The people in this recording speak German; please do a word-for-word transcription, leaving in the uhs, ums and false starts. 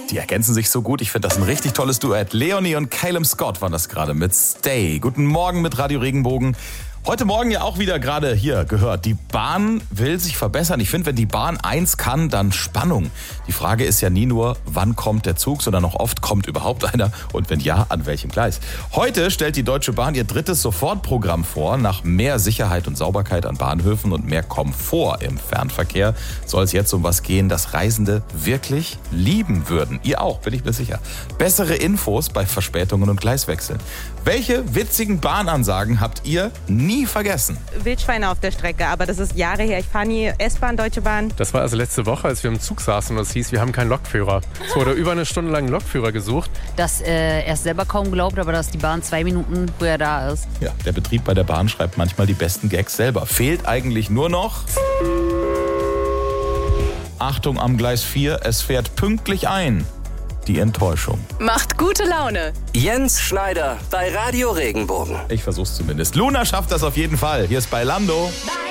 Die ergänzen sich so gut. Ich finde das ein richtig tolles Duett. Leonie und Calum Scott waren das gerade mit Stay. Guten Morgen mit Radio Regenbogen. Heute Morgen ja auch wieder gerade hier gehört. Die Bahn will sich verbessern. Ich finde, wenn die Bahn eins kann, dann Spannung. Die Frage ist ja nie nur, wann kommt der Zug, sondern auch oft, kommt überhaupt einer und wenn ja, an welchem Gleis. Heute stellt die Deutsche Bahn ihr drittes Sofortprogramm vor. Nach mehr Sicherheit und Sauberkeit an Bahnhöfen und mehr Komfort im Fernverkehr soll es jetzt um was gehen, das Reisende wirklich lieben würden. Ihr auch, bin ich mir sicher. Bessere Infos bei Verspätungen und Gleiswechseln. Welche witzigen Bahnansagen habt ihr nie vergessen? Wildschweine auf der Strecke, aber das ist Jahre her. Ich fahre nie S-Bahn, Deutsche Bahn. Das war also letzte Woche, als wir im Zug saßen und es hieß, wir haben keinen Lokführer. Es wurde über eine Stunde lang einen Lokführer gesucht. Dass äh, er es selber kaum glaubt, aber dass die Bahn zwei Minuten früher da ist. Ja, der Betrieb bei der Bahn schreibt manchmal die besten Gags selber. Fehlt eigentlich nur noch... Achtung am Gleis vier, es fährt pünktlich ein. Die Enttäuschung. Macht gute Laune. Jens Schneider bei Radio Regenbogen. Ich versuch's zumindest. Luna schafft das auf jeden Fall. Hier ist Bailando.